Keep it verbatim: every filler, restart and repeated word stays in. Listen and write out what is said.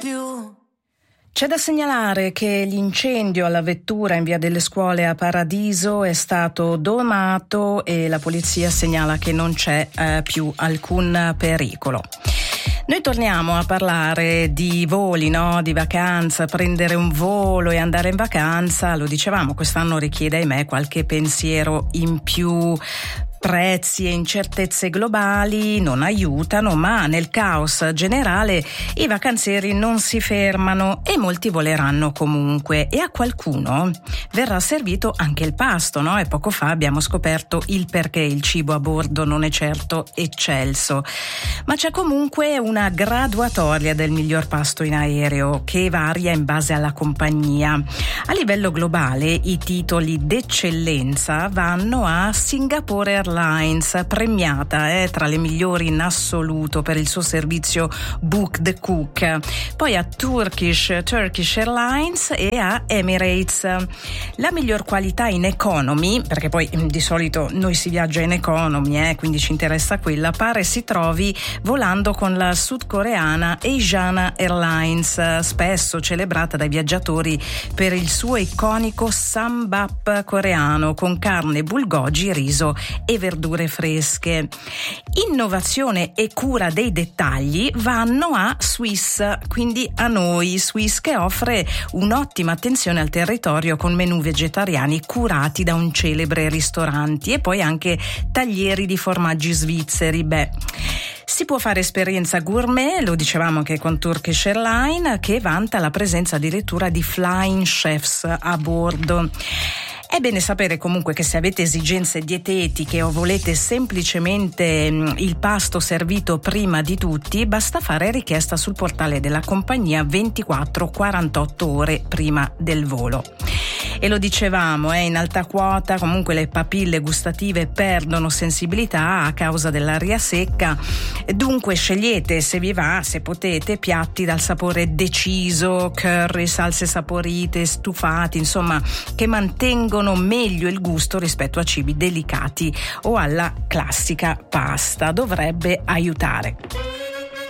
più. C'è da segnalare che l'incendio alla vettura in via delle Scuole a Paradiso è stato domato e la polizia segnala che non c'è eh, più alcun pericolo. Noi torniamo a parlare di voli, no? Di vacanza, prendere un volo e andare in vacanza. Lo dicevamo, quest'anno richiede, ahimè, qualche pensiero in più. Prezzi e incertezze globali non aiutano, ma nel caos generale i vacanzieri non si fermano e molti voleranno comunque, e a qualcuno verrà servito anche il pasto, no? E poco fa abbiamo scoperto il perché il cibo a bordo non è certo eccelso, ma c'è comunque una graduatoria del miglior pasto in aereo che varia in base alla compagnia. A livello globale i titoli d'eccellenza vanno a Singapore Airlines, premiata eh, tra le migliori in assoluto per il suo servizio Book the Cook, poi a Turkish, Turkish Airlines e a Emirates. La miglior qualità in economy, perché poi di solito noi si viaggia in economy, eh, quindi ci interessa quella, pare si trovi volando con la sudcoreana Asiana Airlines, spesso celebrata dai viaggiatori per il suo iconico sambap coreano con carne bulgogi, riso e verdure fresche. Innovazione e cura dei dettagli vanno a Swiss, quindi a noi. Swiss che offre un'ottima attenzione al territorio con menù vegetariani curati da un celebre ristorante e poi anche taglieri di formaggi svizzeri. Beh, si può fare esperienza gourmet, lo dicevamo anche con Turkish Airlines, che vanta la presenza addirittura di flying chefs a bordo. È bene sapere comunque che se avete esigenze dietetiche o volete semplicemente mh, il pasto servito prima di tutti, basta fare richiesta sul portale della compagnia ventiquattro quarantotto ore prima del volo. E lo dicevamo, eh, in alta quota comunque le papille gustative perdono sensibilità a causa dell'aria secca, dunque scegliete, se vi va, se potete, piatti dal sapore deciso, curry, salse saporite, stufati, insomma, che mantengono meglio il gusto rispetto a cibi delicati o alla classica pasta. Dovrebbe aiutare.